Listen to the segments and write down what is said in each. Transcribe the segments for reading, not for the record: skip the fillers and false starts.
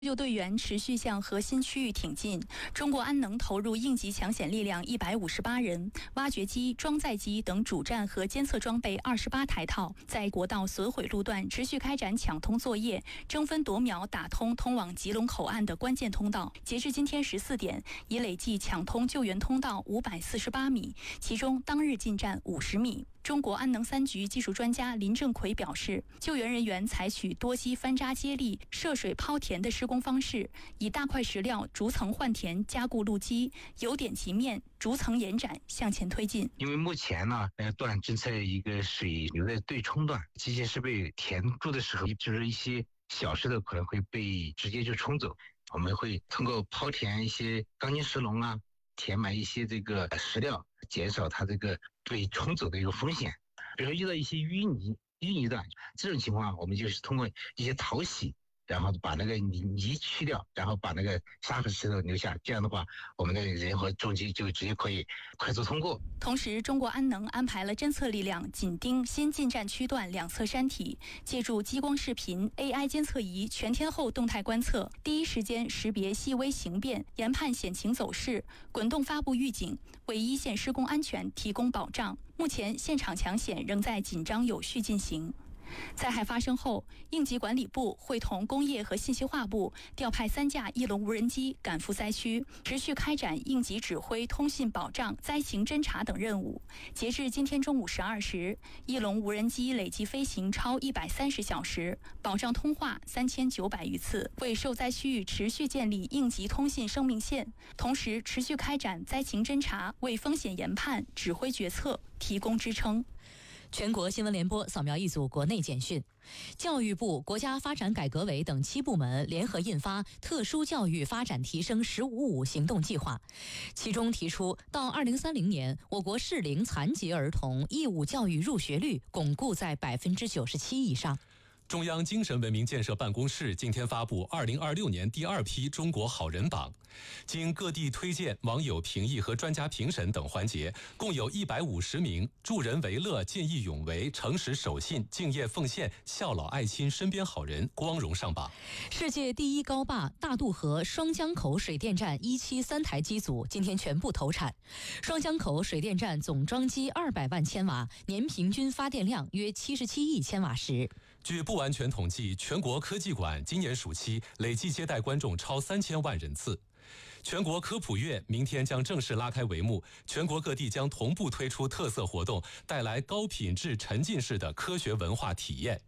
救队员持续向核心区域挺进。中国安能投入应急抢险力量158人，挖掘机、装载机等主战和监测装备28台套，在国道损毁路段持续开展抢通作业，争分夺秒打通通往吉隆口岸的关键通道。截至今天14点，已累计抢通救援通道548米，其中当日进站50米。中国安能3局技术专家林正奎表示，救援人员采取多机翻扎接力、涉水抛填的施工方式，以大块石料逐层换填加固路基，由点及面，逐层延展向前推进。 因为目前呢，段正在一个水流的对冲段，机械设备填住的时候，就是一些小石头可能会被直接就冲走，我们会通过抛填一些钢筋石笼啊，填满一些这个石料，减少它这个被冲走的一个风险。比如说遇到一些淤泥段，这种情况我们就是通过一些淘洗，然后把那个泥去掉，然后把那个沙和石头留下，这样的话我们的人和重机就直接可以快速通过。 同时，中国安能安排了侦测力量紧盯新进站区段两侧山体，借助激光视频、AI 监测仪全天候动态观测，第一时间识别细微形变，研判险情走势，滚动发布预警，为一线施工安全提供保障。目前现场抢险仍在紧张有序进行。灾害发生后，应急管理部会同工业和信息化部调派3架翼龙无人机赶赴灾区，持续开展应急指挥、通信保障、灾情侦察等任务。截至今天中午12时，翼龙无人机累计飞行超130小时，保障通话3900余次，为受灾区域持续建立应急通信生命线，同时持续开展灾情侦察，为风险研判、指挥决策提供支撑。 全国新闻联播扫描一组国内简讯。教育部、国家发展改革委等7部门联合印发《特殊教育发展提升“15+5”行动计划》，其中提出，到2030年，我国适龄残疾儿童义务教育入学率巩固在97%以上。 中央精神文明建设办公室今天发布2026年第2批中国好人榜，经各地推荐、网友评议和专家评审等环节，共有150名助人为乐、见义勇为、诚实守信、敬业奉献、孝老爱亲身边好人光荣上榜。 世界第一高坝大渡河双江口水电站1期3台机组今天全部投产。双江口水电站总装机200万千瓦，年平均发电量约77亿千瓦时。 据不完全统计，全国科技馆今年暑期累计接待观众超3000万人次。全国科普月明天将正式拉开帷幕，全国各地将同步推出特色活动，带来高品质沉浸式的科学文化体验。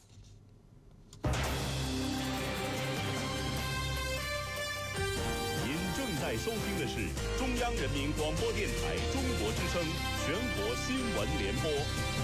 您正在收听的是中央人民广播电台中国之声全国新闻联播。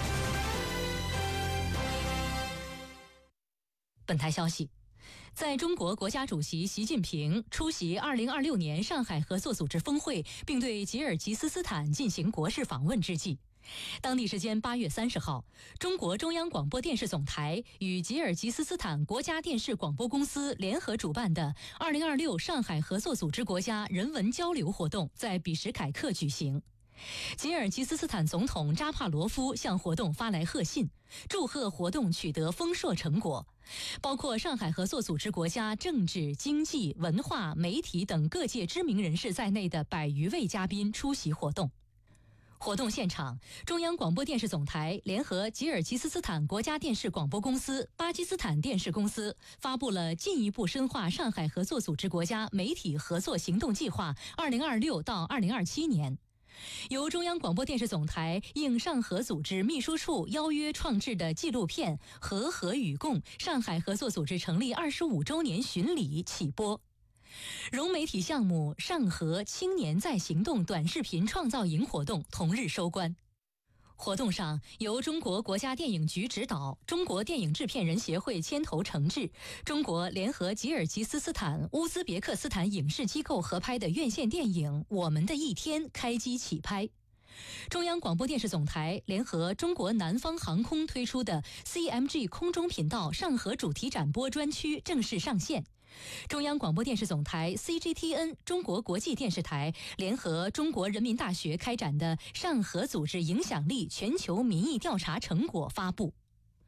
本台消息，在中国国家主席习近平出席2026年上海合作组织峰会，并对吉尔吉斯斯坦进行国事访问之际，当地时间8月30号，中国中央广播电视总台与吉尔吉斯斯坦国家电视广播公司联合主办的2026上海合作组织国家人文交流活动在比什凯克举行。吉尔吉斯斯坦总统扎帕罗夫向活动发来贺信，祝贺活动取得丰硕成果，包括上海合作组织国家政治、经济、文化、媒体等各界知名人士在内的100余位嘉宾出席活动。活动现场，中央广播电视总台联合吉尔吉斯斯坦国家电视广播公司、巴基斯坦电视公司发布了进一步深化上海合作组织国家媒体合作行动计划2026到2027年。由中央广播电视总台应上合组织秘书处邀约创制的纪录片《和和与共：上海合作组织成立25周年巡礼》起播。融媒体项目上合青年在行动短视频创造营活动同日收官。活动上，由中国国家电影局指导，中国电影制片人协会牵头承制，中国联合吉尔吉斯斯坦、乌兹别克斯坦影视机构合拍的院线电影《我们的一天》开机起拍。中央广播电视总台联合中国南方航空推出的 CMG 空中频道上合主题展播专区正式上线。中央广播电视总台 CGTN 中国国际电视台联合中国人民大学开展的上合组织影响力全球民意调查成果发布。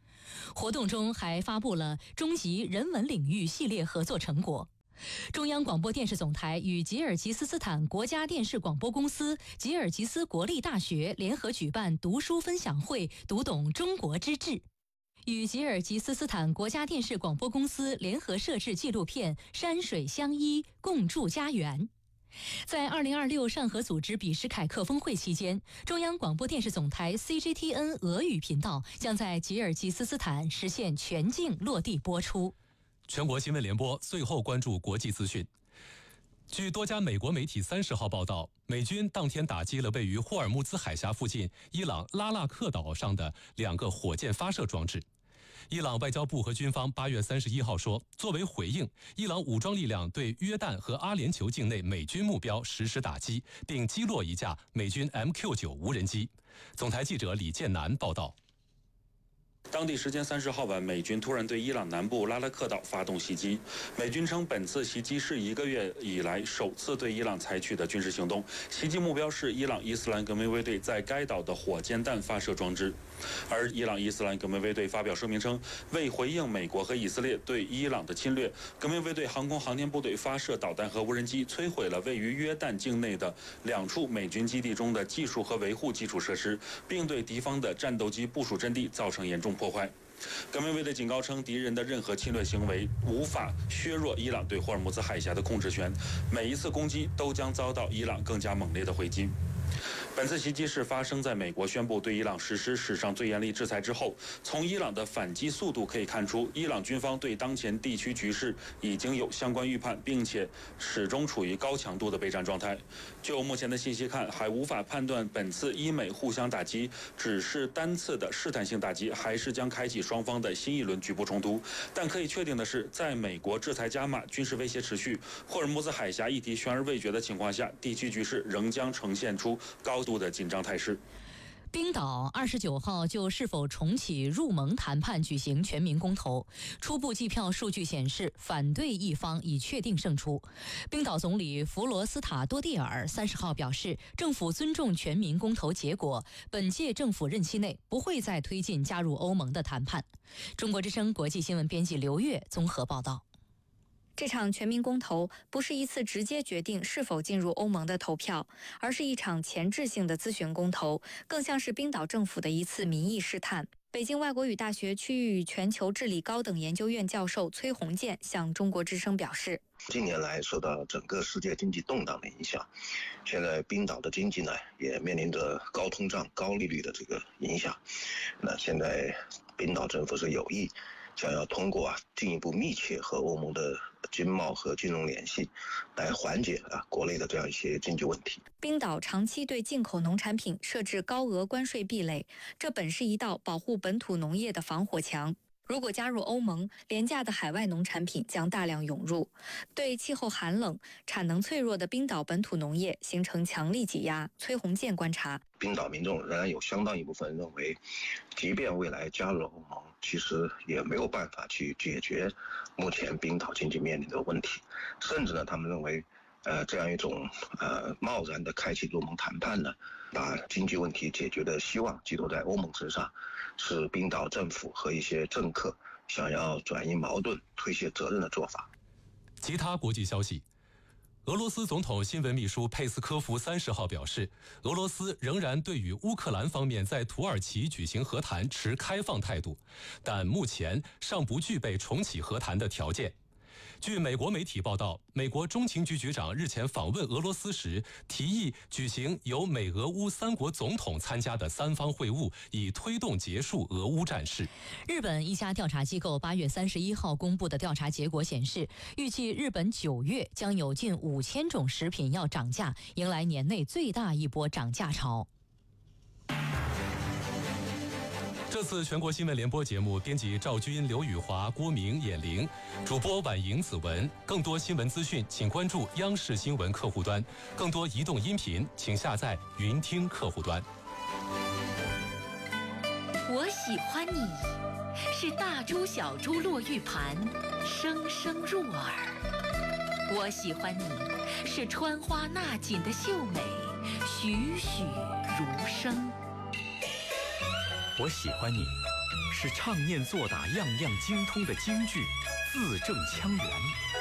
活动中还发布了中级人文领域系列合作成果。中央广播电视总台与吉尔吉斯斯坦国家电视广播公司、吉尔吉斯国立大学联合举办读书分享会，读懂中国之志。与吉尔吉斯斯坦国家电视广播公司联合摄制纪录片《山水相依，共筑家园》。在2026上合组织比什凯克峰会期间，中央广播电视总台 CGTN 俄语频道将在吉尔吉斯斯坦实现全境落地播出。 全国新闻联播最后关注国际资讯。据多家美国媒体30号报道，美军当天打击了位于霍尔木兹海峡附近伊朗拉纳克岛上的2个火箭发射装置。伊朗外交部和军方8月31号说，作为回应，伊朗武装力量对约旦和阿联酋境内美军目标实施打击，并击落一架美军 MQ-9 无人机。总台记者李建南报道。 当地时间30号晚，美军突然对伊朗南部拉拉克岛发动袭击。美军称，本次袭击是1个月以来首次对伊朗采取的军事行动，袭击目标是伊朗伊斯兰革命卫队在该岛的火箭弹发射装置。而伊朗伊斯兰革命卫队发表声明称，为回应美国和以色列对伊朗的侵略，革命卫队航空航天部队发射导弹和无人机，摧毁了位于约旦境内的2处美军基地中的技术和维护基础设施，并对敌方的战斗机部署阵地造成严重破坏。革命卫队警告称，敌人的任何侵略行为无法削弱伊朗对霍尔木兹海峡的控制权，每一次攻击都将遭到伊朗更加猛烈的回击。本次袭击是发生在美国宣布对伊朗实施史上最严厉制裁之后。从伊朗的反击速度可以看出，伊朗军方对当前地区局势已经有相关预判，并且始终处于高强度的备战状态。就目前的信息看，还无法判断本次伊美互相打击只是单次的试探性打击，还是将开启双方的新一轮局部冲突。但可以确定的是，在美国制裁加码、军事威胁持续、霍尔木兹海峡议题悬而未决的情况下，地区局势仍将呈现出高度的紧张态势。 冰岛29号就是否重启入盟谈判举行全民公投，初步计票数据显示，反对一方已确定胜出。冰岛总理弗罗斯塔多蒂尔30号表示，政府尊重全民公投结果，本届政府任期内不会再推进加入欧盟的谈判。中国之声国际新闻编辑刘月综合报道。 这场全民公投不是一次直接决定是否进入欧盟的投票，而是一场前置性的咨询公投，更像是冰岛政府的一次民意试探。北京外国语大学区域与全球治理高等研究院教授崔洪建向中国之声表示， 近年来受到整个世界经济动荡的影响，现在冰岛的经济呢也面临着高通胀、高利率的这个影响。那现在冰岛政府是有意想要通过进一步密切和欧盟的经贸和金融联系，来缓解国内的这样一些经济问题。 冰岛长期对进口农产品设置高额关税壁垒，这本是一道保护本土农业的防火墙。如果加入欧盟，廉价的海外农产品将大量涌入，对气候寒冷、产能脆弱的冰岛本土农业形成强力挤压。崔洪建观察， 冰岛民众仍然有相当一部分人认为，即便未来加入欧盟，其实也没有办法去解决目前冰岛经济面临的问题，甚至呢，他们认为，这样一种贸然的开启入盟谈判呢，把经济问题解决的希望寄托在欧盟身上，是冰岛政府和一些政客想要转移矛盾、推卸责任的做法。 其他国际消息。俄罗斯总统新闻秘书佩斯科夫30号表示，俄罗斯仍然对与乌克兰方面在土耳其举行和谈持开放态度，但目前尚不具备重启和谈的条件。据美国媒体报道，美国中情局局长日前访问俄罗斯时，提议举行由美俄乌3国总统参加的3方会晤，以推动结束俄乌战事。 日本一家调查机构8月31号公布的调查结果显示，预计日本9月将有近5000种食品要涨价，迎来年内最大一波涨价潮。 这次全国新闻联播节目，编辑赵军、刘宇华、郭明、闫玲，主播婉莹、子文。更多新闻资讯，请关注央视新闻客户端；更多移动音频，请下载云听客户端。 我喜欢你，是大珠小珠落玉盘，声声入耳。我喜欢你，是穿花纳锦的秀美，栩栩如生。 我喜欢你， 是唱念做打样样精通的京剧，字正腔圆。